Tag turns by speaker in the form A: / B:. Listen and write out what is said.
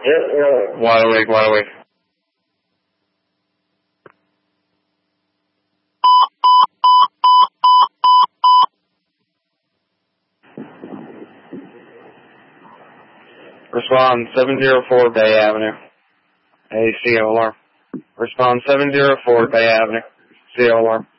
A: Yeah.
B: Wide awake, wide awake. Respond 704 Bay Avenue. ACOR. Respond 704 Bay Avenue. COR.